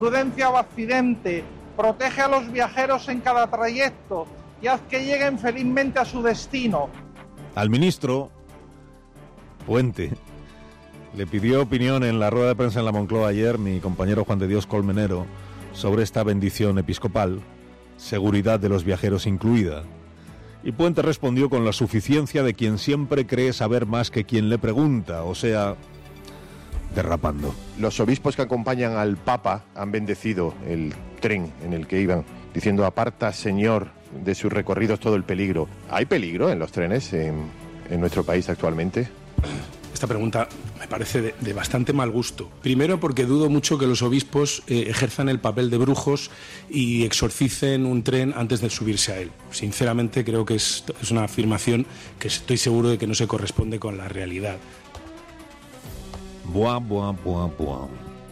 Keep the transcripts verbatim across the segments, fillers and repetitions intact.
Prudencia o accidente, protege a los viajeros en cada trayecto y haz que lleguen felizmente a su destino. Al ministro Puente le pidió opinión en la rueda de prensa en la Moncloa ayer mi compañero Juan de Dios Colmenero sobre esta bendición episcopal, seguridad de los viajeros incluida. Y Puente respondió con la suficiencia de quien siempre cree saber más que quien le pregunta, o sea, derrapando. Los obispos que acompañan al Papa han bendecido el tren en el que iban, diciendo: aparta, Señor, de sus recorridos todo el peligro. ¿Hay peligro en los trenes en, en nuestro país actualmente? Esta pregunta me parece de, de bastante mal gusto. Primero, porque dudo mucho que los obispos eh, ejerzan el papel de brujos y exorcicen un tren antes de subirse a él. Sinceramente, creo que es, es una afirmación que estoy seguro de que no se corresponde con la realidad. Buah, buah, buah, buah.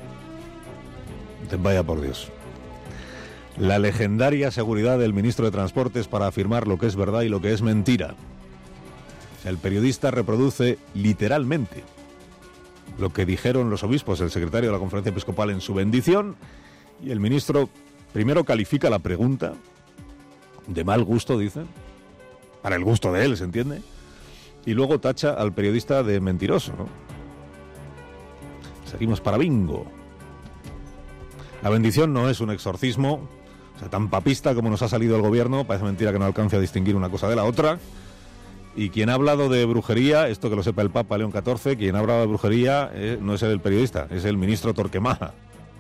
Vaya por Dios. La legendaria seguridad del ministro de Transportes para afirmar lo que es verdad y lo que es mentira. El periodista reproduce literalmente lo que dijeron los obispos, el secretario de la Conferencia Episcopal en su bendición, y el ministro primero califica la pregunta de mal gusto, dice, para el gusto de él, ¿se entiende? Y luego tacha al periodista de mentiroso, ¿no? Seguimos para bingo. La bendición no es un exorcismo, o sea, tan papista como nos ha salido el gobierno, parece mentira que no alcance a distinguir una cosa de la otra. Y quien ha hablado de brujería, esto que lo sepa el Papa León catorce, quien ha hablado de brujería eh, no es el periodista, es el ministro Torquemada.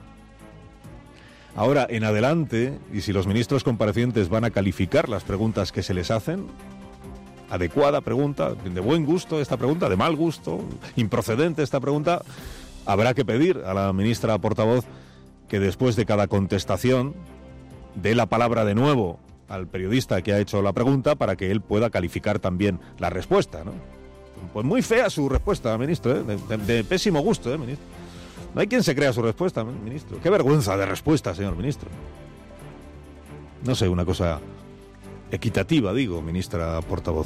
Ahora, en adelante, y si los ministros comparecientes van a calificar las preguntas que se les hacen, adecuada pregunta, de buen gusto esta pregunta, de mal gusto, improcedente esta pregunta, habrá que pedir a la ministra portavoz que después de cada contestación dé la palabra de nuevo al periodista que ha hecho la pregunta para que él pueda calificar también la respuesta, ¿no? Pues muy fea su respuesta, ministro, ¿eh? de, de, de pésimo gusto, ¿eh, ministro? No hay quien se crea su respuesta, ministro. Qué vergüenza de respuesta, señor ministro. No sé, una cosa equitativa, digo, ministra portavoz.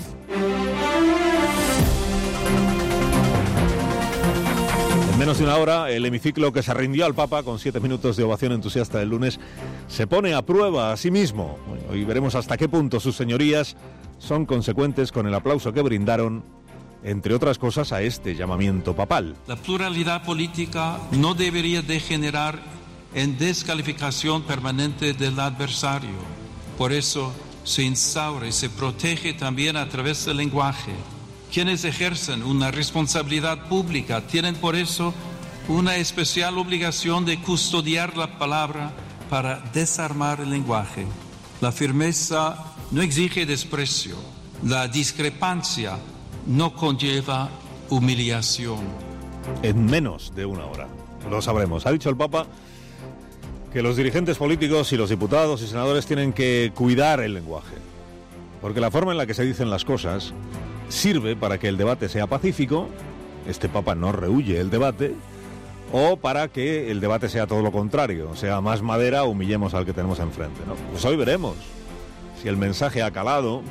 En menos de una hora, el hemiciclo que se rindió al Papa con siete minutos de ovación entusiasta del lunes se pone a prueba a sí mismo. Hoy veremos hasta qué punto sus señorías son consecuentes con el aplauso que brindaron, entre otras cosas, a este llamamiento papal. La pluralidad política no debería degenerar en descalificación permanente del adversario. Por eso se instaura y se protege también a través del lenguaje. Quienes ejercen una responsabilidad pública tienen por eso una especial obligación de custodiar la palabra para desarmar el lenguaje. La firmeza no exige desprecio. La discrepancia no conlleva humillación. En menos de una hora lo sabremos. Ha dicho el Papa que los dirigentes políticos y los diputados y senadores tienen que cuidar el lenguaje, porque la forma en la que se dicen las cosas sirve para que el debate sea pacífico, este Papa no rehúye el debate, o para que el debate sea todo lo contrario, sea más madera, humillemos al que tenemos enfrente, ¿no? Pues hoy veremos si el mensaje ha calado,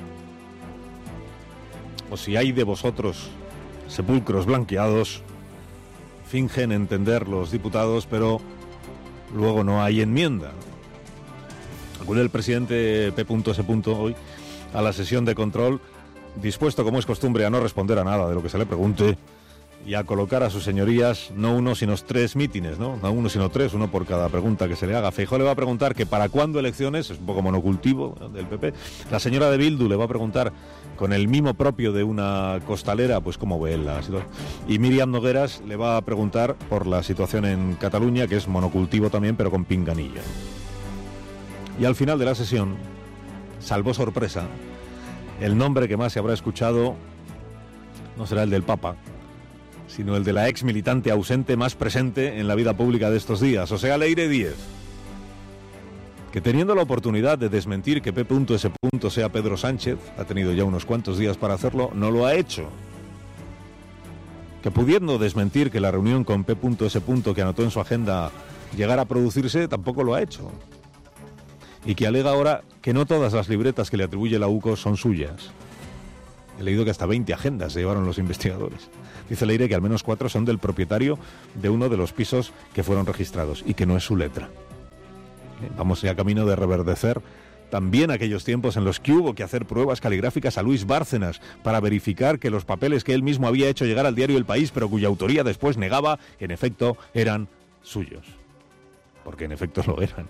o si hay de vosotros sepulcros blanqueados. Fingen entender los diputados, pero luego no hay enmienda. Acude el presidente P S hoy a la sesión de control, dispuesto como es costumbre a no responder a nada de lo que se le pregunte y a colocar a sus señorías no uno sino tres mítines, ¿no? No uno sino tres, uno por cada pregunta que se le haga. Feijóo le va a preguntar que para cuándo elecciones, es un poco monocultivo, ¿no?, del P P. La señora de Bildu le va a preguntar con el mimo propio de una costalera, pues cómo ve él la situación. Y Míriam Nogueras le va a preguntar por la situación en Cataluña, que es monocultivo también, pero con pinganillo. Y al final de la sesión, salvo sorpresa, el nombre que más se habrá escuchado no será el del Papa, sino el de la ex militante ausente más presente en la vida pública de estos días, o sea, Leire Díez, que teniendo la oportunidad de desmentir que P S sea Pedro Sánchez, ha tenido ya unos cuantos días para hacerlo, no lo ha hecho. Que pudiendo desmentir que la reunión con P S que anotó en su agenda llegara a producirse, tampoco lo ha hecho. Y que alega ahora que no todas las libretas que le atribuye la U C O son suyas. He leído que hasta veinte agendas se llevaron los investigadores. Dice Leire que al menos cuatro son del propietario de uno de los pisos que fueron registrados y que no es su letra. Vamos ya camino de reverdecer también aquellos tiempos en los que hubo que hacer pruebas caligráficas a Luis Bárcenas para verificar que los papeles que él mismo había hecho llegar al diario El País, pero cuya autoría después negaba, en efecto eran suyos. Porque en efecto lo eran.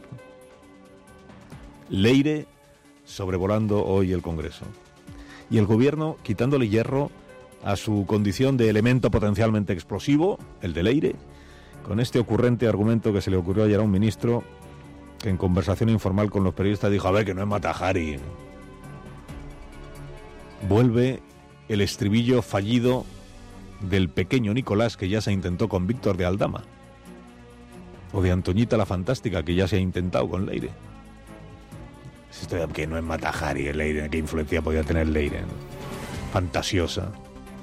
Leire sobrevolando hoy el Congreso. Y el gobierno quitándole hierro a su condición de elemento potencialmente explosivo, el de Leire, con este ocurrente argumento que se le ocurrió ayer a un ministro que en conversación informal con los periodistas dijo, a ver, que no es Mata Hari. Vuelve el estribillo fallido del pequeño Nicolás que ya se intentó con Víctor de Aldama, o de Antoñita la Fantástica que ya se ha intentado con Leire. Esto de que no es Mata Hari, el Leire, ¿qué influencia podía tener Leire? Fantasiosa.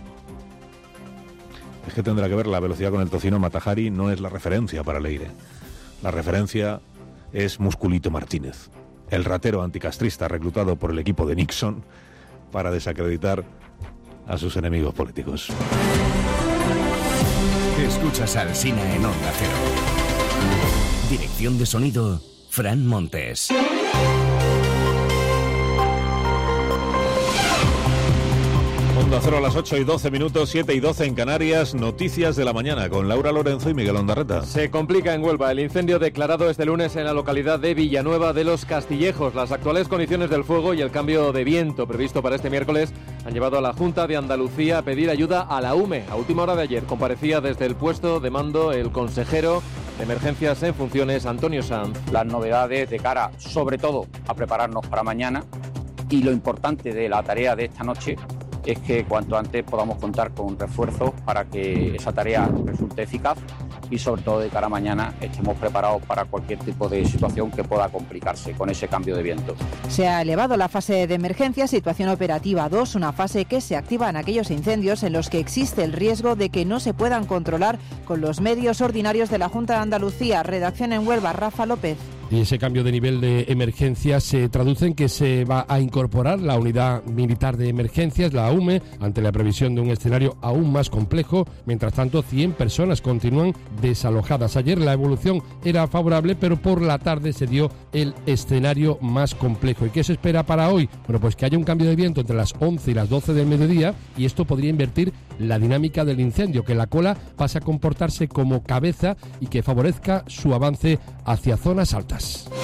Es que tendrá que ver la velocidad con el tocino. Mata Hari no es la referencia para Leire. La referencia es Musculito Martínez, el ratero anticastrista reclutado por el equipo de Nixon para desacreditar a sus enemigos políticos. Escuchas al Alsina en Onda Cero. Dirección de sonido, Fran Montes. Onda Cero a las ocho y doce minutos, siete y doce en Canarias. Noticias de la mañana con Laura Lorenzo y Miguel Ondarreta. Se complica en Huelva el incendio declarado este lunes en la localidad de Villanueva de los Castillejos. Las actuales condiciones del fuego y el cambio de viento previsto para este miércoles han llevado a la Junta de Andalucía a pedir ayuda a la U M E. A última hora de ayer comparecía desde el puesto de mando el consejero de Emergencias en funciones, Antonio Sanz. Las novedades de cara, sobre todo, a prepararnos para mañana, y lo importante de la tarea de esta noche es que cuanto antes podamos contar con refuerzos para que esa tarea resulte eficaz y sobre todo de cara a mañana estemos preparados para cualquier tipo de situación que pueda complicarse con ese cambio de viento. Se ha elevado la fase de emergencia, situación operativa dos, una fase que se activa en aquellos incendios en los que existe el riesgo de que no se puedan controlar con los medios ordinarios de la Junta de Andalucía. Redacción en Huelva, Rafa López. Y ese cambio de nivel de emergencia se traduce en que se va a incorporar la unidad militar de emergencias, la U M E, ante la previsión de un escenario aún más complejo. Mientras tanto, cien personas continúan desalojadas. Ayer la evolución era favorable, pero por la tarde se dio el escenario más complejo. ¿Y qué se espera para hoy? Bueno, pues que haya un cambio de viento entre las once y las doce del mediodía, y esto podría invertir la dinámica del incendio, que la cola pase a comportarse como cabeza y que favorezca su avance hacia zonas altas.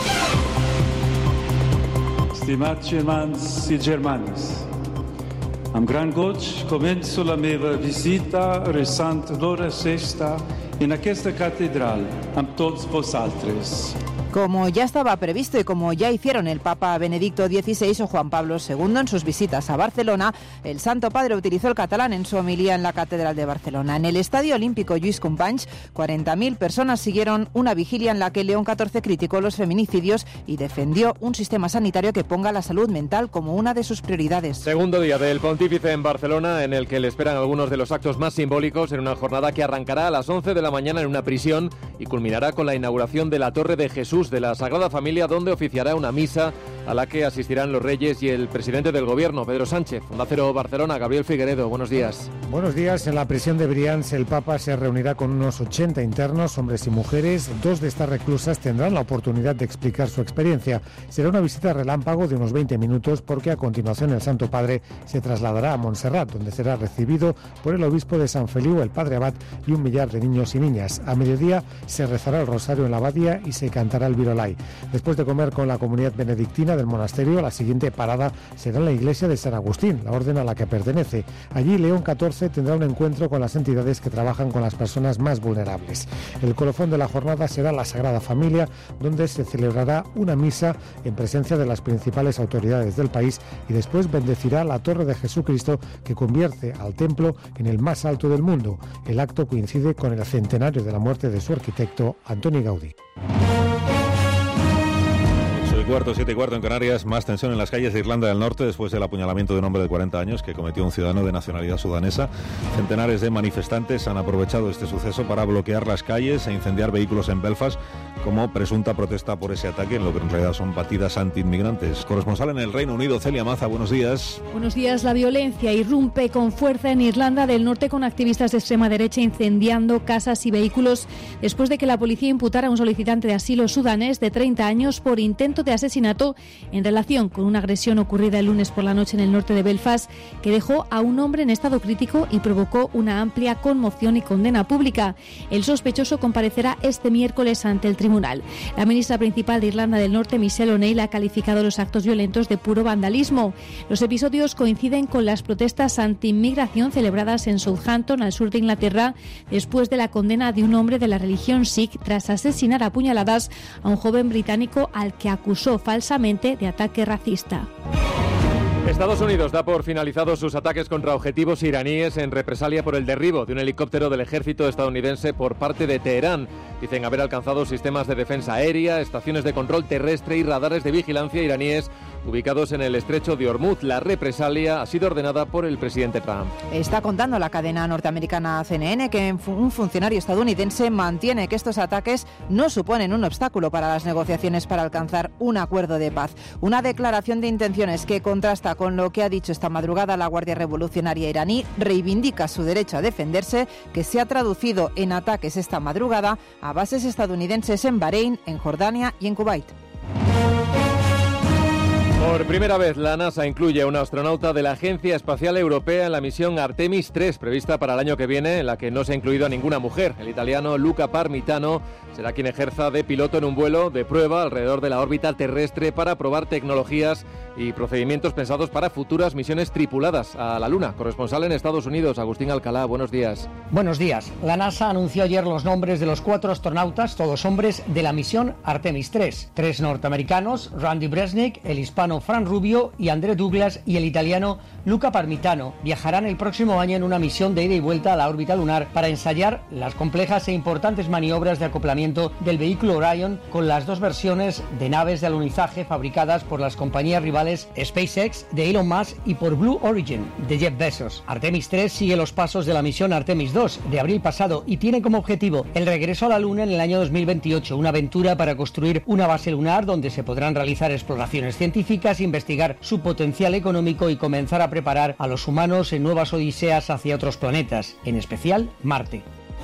Stimați germans i germanes, amb gran goig començo la meva visita recent d'hora sexta en aquesta catedral amb tots vosaltres. Como ya estaba previsto y como ya hicieron el Papa Benedicto dieciséis o Juan Pablo segundo en sus visitas a Barcelona, el Santo Padre utilizó el catalán en su homilía en la Catedral de Barcelona. En el Estadio Olímpico Lluís Companys, cuarenta mil personas siguieron una vigilia en la que León catorce criticó los feminicidios y defendió un sistema sanitario que ponga la salud mental como una de sus prioridades. Segundo día del Pontífice en Barcelona, en el que le esperan algunos de los actos más simbólicos en una jornada que arrancará a las once de la mañana en una prisión y culminará con la inauguración de la Torre de Jesús de la Sagrada Familia, donde oficiará una misa a la que asistirán los reyes y el presidente del gobierno, Pedro Sánchez. Onda Cero Barcelona, Gabriel Figueredo, buenos días. Buenos días. En la prisión de Brians el Papa se reunirá con unos ochenta internos, hombres y mujeres. Dos de estas reclusas tendrán la oportunidad de explicar su experiencia. Será una visita relámpago de unos veinte minutos, porque a continuación el Santo Padre se trasladará a Montserrat, donde será recibido por el obispo de San Feliu, el Padre Abad, y un millar de niños y niñas. A mediodía se rezará el rosario en la abadía y se cantará el Virolai. Después de comer con la comunidad benedictina del monasterio, la siguiente parada será en la iglesia de San Agustín, la orden a la que pertenece. Allí León catorce tendrá un encuentro con las entidades que trabajan con las personas más vulnerables. El colofón de la jornada será la Sagrada Familia, donde se celebrará una misa en presencia de las principales autoridades del país, y después bendecirá la Torre de Jesucristo, que convierte al templo en el más alto del mundo. El acto coincide con el centenario de la muerte de su arquitecto, Antoni Gaudí. cuarto, siete y cuarto en Canarias. Más tensión en las calles de Irlanda del Norte después del apuñalamiento de un hombre de cuarenta años que cometió un ciudadano de nacionalidad sudanesa. Centenares de manifestantes han aprovechado este suceso para bloquear las calles e incendiar vehículos en Belfast como presunta protesta por ese ataque, en lo que en realidad son batidas anti-inmigrantes. Corresponsal en el Reino Unido, Celia Maza, buenos días. Buenos días. La violencia irrumpe con fuerza en Irlanda del Norte con activistas de extrema derecha incendiando casas y vehículos después de que la policía imputara a un solicitante de asilo sudanés de treinta años por intento de asesinato en relación con una agresión ocurrida el lunes por la noche en el norte de Belfast que dejó a un hombre en estado crítico y provocó una amplia conmoción y condena pública. El sospechoso comparecerá este miércoles ante el tribunal. La ministra principal de Irlanda del Norte, Michelle O'Neill, ha calificado los actos violentos de puro vandalismo. Los episodios coinciden con las protestas anti-inmigración celebradas en Southampton, al sur de Inglaterra, después de la condena de un hombre de la religión Sikh tras asesinar a puñaladas a un joven británico al que acusó falsamente de ataque racista. Estados Unidos da por finalizados sus ataques contra objetivos iraníes en represalia por el derribo de un helicóptero del ejército estadounidense por parte de Teherán. Dicen haber alcanzado sistemas de defensa aérea, estaciones de control terrestre y radares de vigilancia iraníes ubicados en el estrecho de Hormuz. La represalia ha sido ordenada por el presidente Trump. Está contando la cadena norteamericana C N N que un funcionario estadounidense mantiene que estos ataques no suponen un obstáculo para las negociaciones para alcanzar un acuerdo de paz. Una declaración de intenciones que contrasta con lo que ha dicho esta madrugada la Guardia Revolucionaria iraní, reivindica su derecho a defenderse, que se ha traducido en ataques esta madrugada a bases estadounidenses en Bahrein, en Jordania y en Kuwait. Por primera vez, la NASA incluye a un astronauta de la Agencia Espacial Europea en la misión Artemis tres, prevista para el año que viene, en la que no se ha incluido a ninguna mujer. El italiano Luca Parmitano será quien ejerza de piloto en un vuelo de prueba alrededor de la órbita terrestre para probar tecnologías y procedimientos pensados para futuras misiones tripuladas a la Luna. Corresponsal en Estados Unidos, Agustín Alcalá, buenos días. Buenos días. La NASA anunció ayer los nombres de los cuatro astronautas, todos hombres, de la misión Artemis tres. Tres norteamericanos, Randy Bresnik, el hispano Fran Rubio y André Douglas, y el italiano Luca Parmitano viajarán el próximo año en una misión de ida y vuelta a la órbita lunar para ensayar las complejas e importantes maniobras de acoplamiento del vehículo Orion con las dos versiones de naves de alunizaje fabricadas por las compañías rivales SpaceX de Elon Musk y por Blue Origin de Jeff Bezos. Artemis tres sigue los pasos de la misión Artemis dos de abril pasado y tiene como objetivo el regreso a la Luna en el año dos mil veintiocho, una aventura para construir una base lunar donde se podrán realizar exploraciones científicas, investigar su potencial económico y comenzar a preparar a los humanos en nuevas odiseas hacia otros planetas, en especial Marte.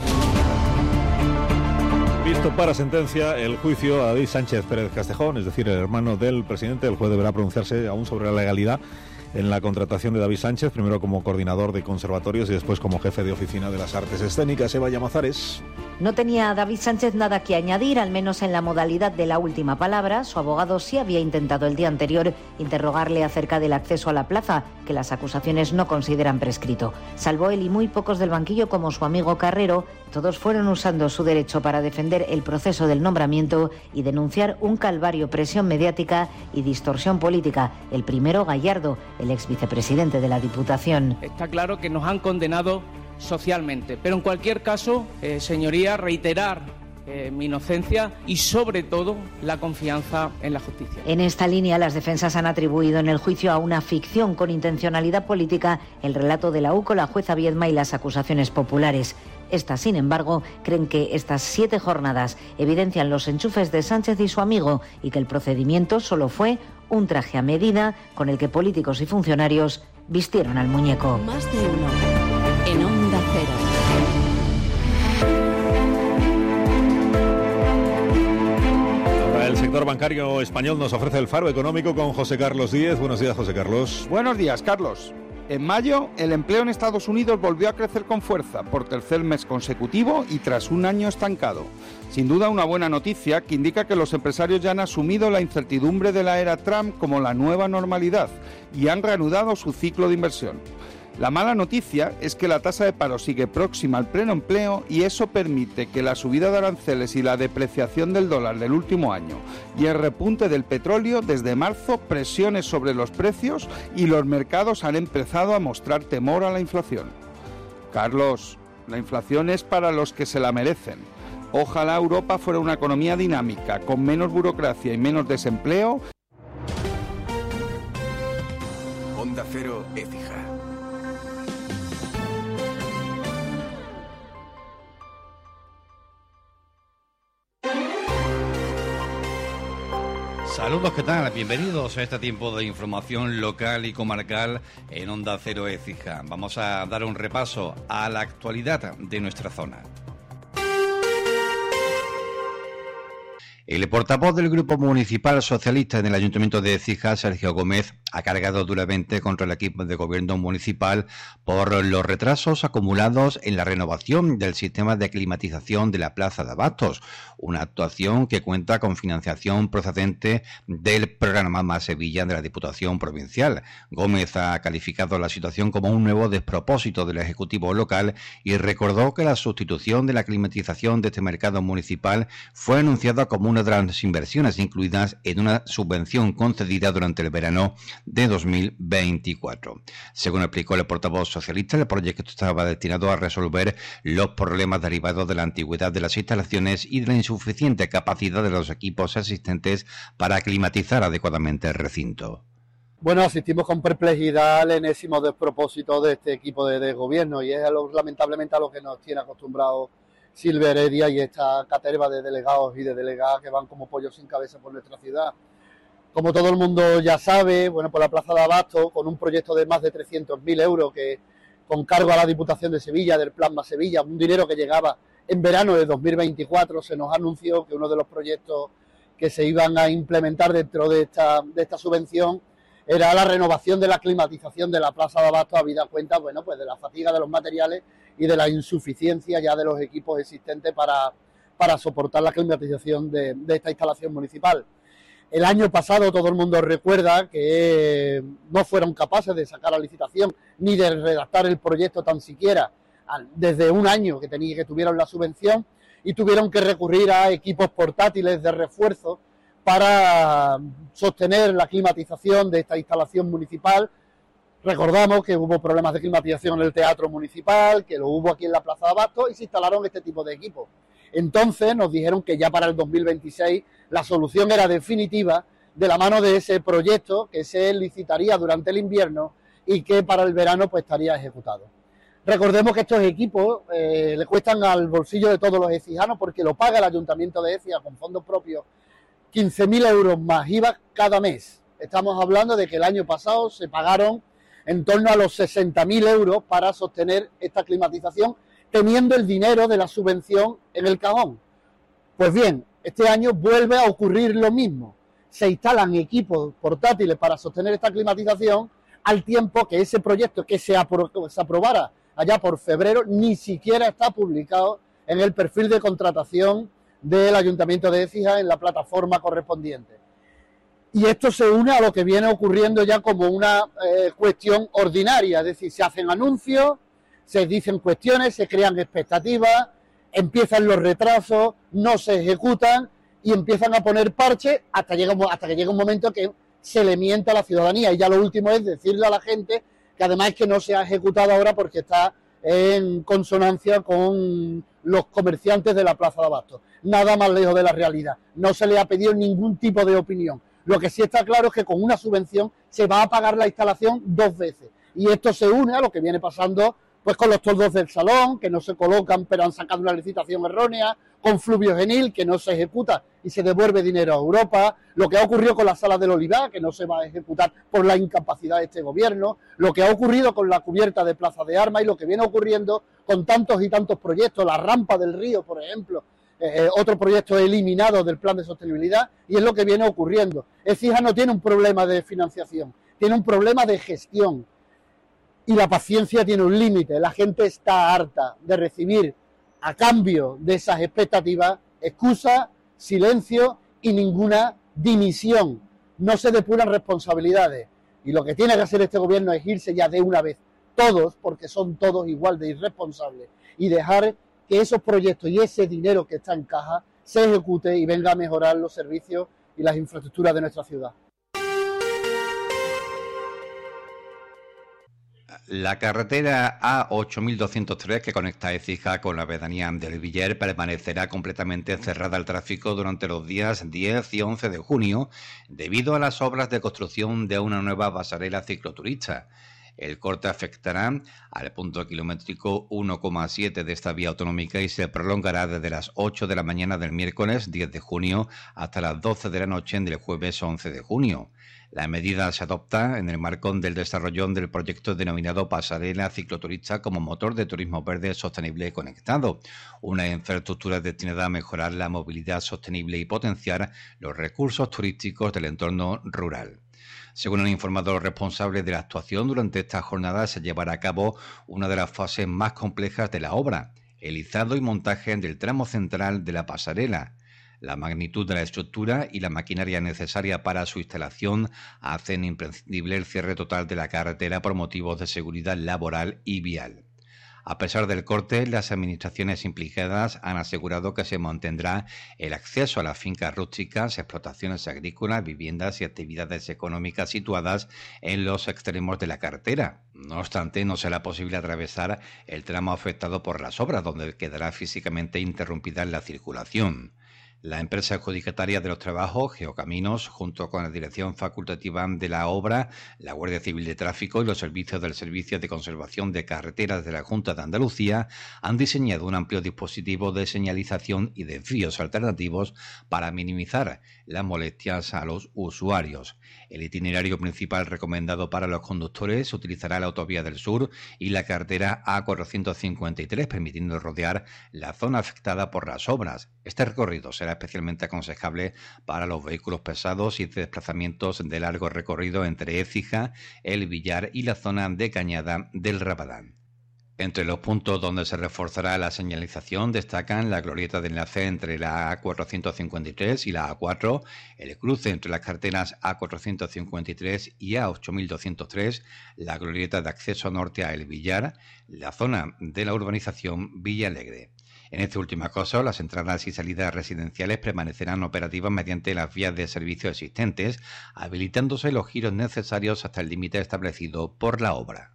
Visto para sentencia el juicio a David Sánchez Pérez Castejón, es decir, el hermano del presidente. El juez deberá pronunciarse aún sobre la legalidad en la contratación de David Sánchez, primero como coordinador de conservatorios y después como jefe de oficina de las artes escénicas. Eva Llamazares. No tenía David Sánchez nada que añadir, al menos en la modalidad de la última palabra. Su abogado sí había intentado el día anterior interrogarle acerca del acceso a la plaza, que las acusaciones no consideran prescrito. Salvo él y muy pocos del banquillo, como su amigo Carrero, todos fueron usando su derecho para defender el proceso del nombramiento y denunciar un calvario, presión mediática y distorsión política. El primero, Gallardo, el ex vicepresidente de la Diputación. Está claro que nos han condenado socialmente, pero en cualquier caso, eh, señoría, reiterar eh, mi inocencia y sobre todo la confianza en la justicia. En esta línea, las defensas han atribuido en el juicio a una ficción con intencionalidad política el relato de la U C O, la jueza Viedma y las acusaciones populares. Estas, sin embargo, creen que estas siete jornadas evidencian los enchufes de Sánchez y su amigo y que el procedimiento solo fue un traje a medida con el que políticos y funcionarios vistieron al muñeco. Más de uno en Onda Cero. Ahora el sector bancario español nos ofrece el faro económico con José Carlos Díez. Buenos días, José Carlos. Buenos días, Carlos. En mayo, el empleo en Estados Unidos volvió a crecer con fuerza por tercer mes consecutivo y tras un año estancado. Sin duda una buena noticia que indica que los empresarios ya han asumido la incertidumbre de la era Trump como la nueva normalidad y han reanudado su ciclo de inversión. La mala noticia es que la tasa de paro sigue próxima al pleno empleo y eso permite que la subida de aranceles y la depreciación del dólar del último año y el repunte del petróleo desde marzo presiones sobre los precios y los mercados han empezado a mostrar temor a la inflación. Carlos, la inflación es para los que se la merecen. Ojalá Europa fuera una economía dinámica, con menos burocracia y menos desempleo Onda Cero Écija. Saludos, ¿qué tal? Bienvenidos a este tiempo de información local y comarcal en Onda Cero Écija. Vamos a dar un repaso a la actualidad de nuestra zona. El portavoz del Grupo Municipal Socialista en el Ayuntamiento de Écija, Sergio Gómez, ha cargado duramente contra el equipo de gobierno municipal por los retrasos acumulados en la renovación del sistema de climatización de la Plaza de Abastos, una actuación que cuenta con financiación procedente del programa Más Sevilla de la Diputación Provincial. Gómez ha calificado la situación como un nuevo despropósito del Ejecutivo local y recordó que la sustitución de la climatización de este mercado municipal fue anunciada como una de las inversiones incluidas en una subvención concedida durante el verano de dos mil veinticuatro. Según explicó el portavoz socialista, el proyecto estaba destinado a resolver los problemas derivados de la antigüedad de las instalaciones y de la insuficiente capacidad de los equipos existentes para climatizar adecuadamente el recinto. Bueno, asistimos con perplejidad al enésimo despropósito de este equipo de, de gobierno y es a lo, lamentablemente a lo que nos tiene acostumbrados Silvia Heredia y esta caterva de delegados y de delegadas que van como pollos sin cabeza por nuestra ciudad. Como todo el mundo ya sabe, bueno, pues la Plaza de Abastos, con un proyecto de más de trescientos mil euros que con cargo a la Diputación de Sevilla, del Plan Más Sevilla, un dinero que llegaba en verano de dos mil veinticuatro, se nos anunció que uno de los proyectos que se iban a implementar dentro de esta, de esta subvención era la renovación de la climatización de la Plaza de Abastos, habida cuenta, bueno, pues de la fatiga de los materiales y de la insuficiencia ya de los equipos existentes para, para soportar la climatización de, de esta instalación municipal. El año pasado todo el mundo recuerda que no fueron capaces de sacar a licitación ni de redactar el proyecto tan siquiera desde un año que, tenía, que tuvieron la subvención y tuvieron que recurrir a equipos portátiles de refuerzo para sostener la climatización de esta instalación municipal. Recordamos que hubo problemas de climatización en el Teatro Municipal, que lo hubo aquí en la Plaza de Abastos y se instalaron este tipo de equipos. Entonces nos dijeron que ya para el dos mil veintiséis la solución era definitiva de la mano de ese proyecto que se licitaría durante el invierno y que para el verano pues estaría ejecutado. Recordemos que estos equipos eh, le cuestan al bolsillo de todos los ecijanos porque lo paga el Ayuntamiento de Écija con fondos propios quince mil euros más I V A cada mes. Estamos hablando de que el año pasado se pagaron en torno a los sesenta mil euros para sostener esta climatización, teniendo el dinero de la subvención en el cajón. Pues bien, este año vuelve a ocurrir lo mismo. Se instalan equipos portátiles para sostener esta climatización, al tiempo que ese proyecto que se, apro se aprobara allá por febrero ni siquiera está publicado en el perfil de contratación del Ayuntamiento de Écija en la plataforma correspondiente. Y esto se une a lo que viene ocurriendo ya como una eh, cuestión ordinaria, es decir, se hacen anuncios, se dicen cuestiones, se crean expectativas, empiezan los retrasos, no se ejecutan y empiezan a poner parches hasta, llega, hasta que llega un momento que se le miente a la ciudadanía. Y ya lo último es decirle a la gente que además es que no se ha ejecutado ahora porque está en consonancia con los comerciantes de la Plaza de Abastos. Nada más lejos de la realidad. No se le ha pedido ningún tipo de opinión. Lo que sí está claro es que con una subvención se va a pagar la instalación dos veces. Y esto se une a lo que viene pasando pues con los toldos del salón, que no se colocan pero han sacado una licitación errónea, con Fluvio Genil, que no se ejecuta y se devuelve dinero a Europa, lo que ha ocurrido con la Sala del Olivar, que no se va a ejecutar por la incapacidad de este gobierno, lo que ha ocurrido con la cubierta de Plaza de Armas y lo que viene ocurriendo con tantos y tantos proyectos, la rampa del río, por ejemplo, eh, otro proyecto eliminado del plan de sostenibilidad, y es lo que viene ocurriendo. Écija no tiene un problema de financiación, tiene un problema de gestión. Y la paciencia tiene un límite. La gente está harta de recibir, a cambio de esas expectativas, excusas, silencio y ninguna dimisión. No se depuran responsabilidades. Y lo que tiene que hacer este gobierno es irse ya de una vez, todos, porque son todos igual de irresponsables, y dejar que esos proyectos y ese dinero que está en caja se ejecute y venga a mejorar los servicios y las infraestructuras de nuestra ciudad. La carretera A ocho mil doscientos tres que conecta Écija con la pedanía del Villar permanecerá completamente cerrada al tráfico durante los días diez y once de junio debido a las obras de construcción de una nueva pasarela cicloturista. El corte afectará al punto kilométrico uno coma siete de esta vía autonómica y se prolongará desde las ocho de la mañana del miércoles diez de junio hasta las doce de la noche del jueves once de junio. La medida se adopta en el marco del desarrollo del proyecto denominado Pasarela Cicloturista como motor de turismo verde, sostenible y conectado, una infraestructura destinada a mejorar la movilidad sostenible y potenciar los recursos turísticos del entorno rural. Según han informado los responsables de la actuación, durante esta jornada se llevará a cabo una de las fases más complejas de la obra, el izado y montaje del tramo central de la pasarela. La magnitud de la estructura y la maquinaria necesaria para su instalación hacen imprescindible el cierre total de la carretera por motivos de seguridad laboral y vial. A pesar del corte, las administraciones implicadas han asegurado que se mantendrá el acceso a las fincas rústicas, explotaciones agrícolas, viviendas y actividades económicas situadas en los extremos de la carretera. No obstante, no será posible atravesar el tramo afectado por las obras, donde quedará físicamente interrumpida la circulación. La empresa adjudicataria de los trabajos, Geocaminos, junto con la dirección facultativa de la obra, la Guardia Civil de Tráfico y los servicios del Servicio de Conservación de Carreteras de la Junta de Andalucía, han diseñado un amplio dispositivo de señalización y desvíos alternativos para minimizar las molestias a los usuarios. El itinerario principal recomendado para los conductores utilizará la Autovía del Sur y la carretera A cuatrocientos cincuenta y tres, permitiendo rodear la zona afectada por las obras. Este recorrido será especialmente aconsejable para los vehículos pesados y desplazamientos de largo recorrido entre Écija, El Villar y la zona de Cañada del Rabadán. Entre los puntos donde se reforzará la señalización destacan la glorieta de enlace entre la A cuatrocientos cincuenta y tres y la A cuatro, el cruce entre las carreteras A cuatrocientos cincuenta y tres y A ocho mil doscientos tres, la glorieta de acceso norte a El Villar, la zona de la urbanización Villa Alegre. En este último caso, las entradas y salidas residenciales permanecerán operativas mediante las vías de servicio existentes, habilitándose los giros necesarios hasta el límite establecido por la obra.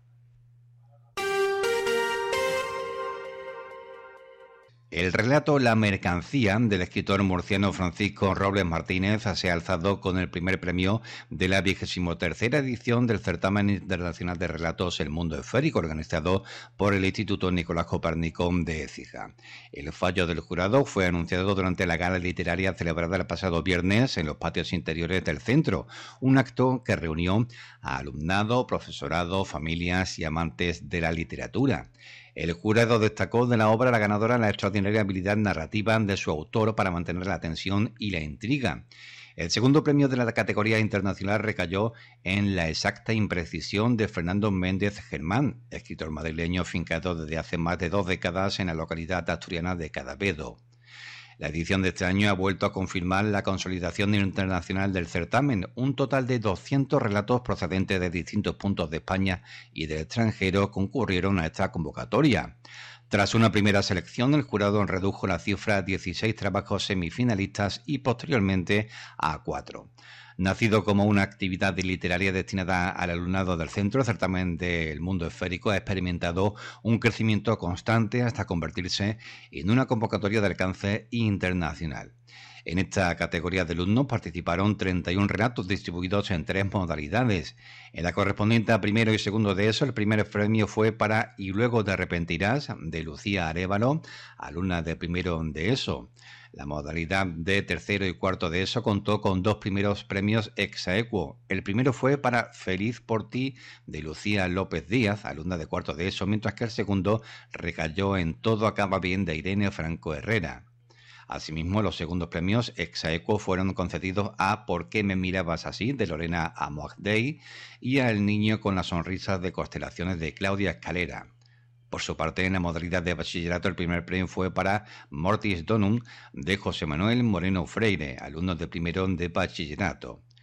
El relato La mercancía del escritor murciano Francisco Robles Martínez se ha alzado con el primer premio de la vigésimo tercera edición del Certamen Internacional de Relatos El Mundo Esférico, organizado por el Instituto Nicolás Copérnico de Écija. El fallo del jurado fue anunciado durante la gala literaria celebrada el pasado viernes en los patios interiores del centro, un acto que reunió a alumnado, profesorado, familias y amantes de la literatura. El jurado destacó de la obra la ganadora la extraordinaria habilidad narrativa de su autor para mantener la tensión y la intriga. El segundo premio de la categoría internacional recayó en la exacta imprecisión de Fernando Méndez Germán, escritor madrileño afincado desde hace más de dos décadas en la localidad asturiana de Cadavedo. La edición de este año ha vuelto a confirmar la consolidación internacional del certamen. Un total de doscientos relatos procedentes de distintos puntos de España y del extranjero concurrieron a esta convocatoria. Tras una primera selección, el jurado redujo la cifra a dieciséis trabajos semifinalistas y posteriormente a cuatro. Nacido como una actividad literaria destinada al alumnado del centro, el certamen del Mundo Esférico ha experimentado un crecimiento constante hasta convertirse en una convocatoria de alcance internacional. En esta categoría de alumnos participaron treinta y un relatos distribuidos en tres modalidades. En la correspondiente a primero y segundo de eso, el primer premio fue para Y luego te arrepentirás, de Lucía Arévalo, alumna de primero de eso. La modalidad de tercero y cuarto de eso contó con dos primeros premios ex aequo. El primero fue para Feliz por ti, de Lucía López Díaz, alumna de cuarto de eso, mientras que el segundo recayó en Todo acaba bien, de Irene Franco Herrera. Asimismo, los segundos premios ex aequo fueron concedidos a ¿Por qué me mirabas así?, de Lorena Amoagdey, y a El niño con las sonrisas de constelaciones, de Claudia Escalera. Por su parte, en la modalidad de bachillerato, el primer premio fue para Mortis Donum, de José Manuel Moreno Freire, alumno de primero de bachillerato.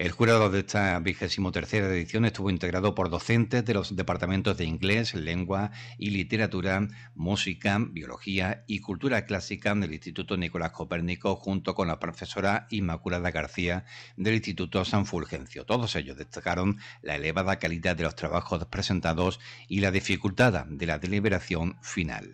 El jurado de esta vigésimo tercera edición estuvo integrado por docentes de los departamentos de Inglés, Lengua y Literatura, Música, Biología y Cultura Clásica del Instituto Nicolás Copérnico, junto con la profesora Inmaculada García del Instituto San Fulgencio. Todos ellos destacaron la elevada calidad de los trabajos presentados y la dificultad de la deliberación final.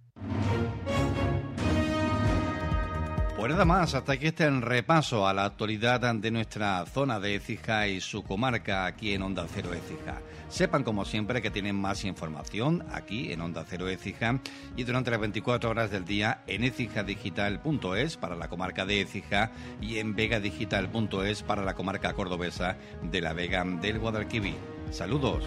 Pues nada más, hasta aquí este repaso a la actualidad de nuestra zona de Écija y su comarca aquí en Onda Cero Écija. Sepan, como siempre, que tienen más información aquí en Onda Cero Écija y durante las veinticuatro horas del día en écijadigital punto es para la comarca de Écija y en vegadigital punto es para la comarca cordobesa de la Vega del Guadalquivir. Saludos.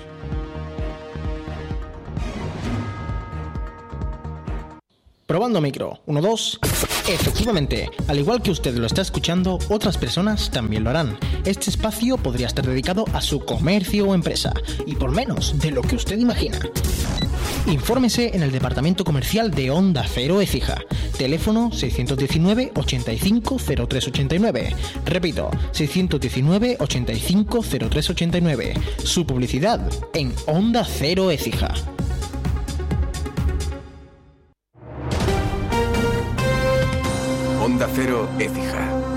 Probando micro. uno, dos. Efectivamente, al igual que usted lo está escuchando, otras personas también lo harán. Este espacio podría estar dedicado a su comercio o empresa, y por menos de lo que usted imagina. Infórmese en el departamento comercial de Onda Cero Écija. Teléfono seiscientos diecinueve, ochenta y cinco, cero tres ochenta y nueve. Repito, seiscientos diecinueve, ochenta y cinco, cero tres ochenta y nueve. Su publicidad en Onda Cero Écija. Onda Cero Écija.